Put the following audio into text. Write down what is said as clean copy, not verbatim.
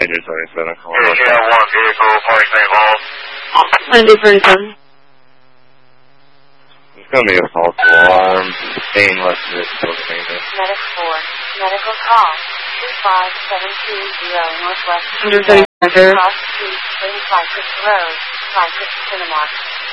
Ranger 27, call Yeah, Channel 1 vehicle, Park St. Paul. Monday 37. It's going to be a false alarm. Stainless vehicle. Medic 4. Medical call. 25720 Northwest. Under 30 Center. Cross Street, Spring Cypress Road, Cypress Cinema.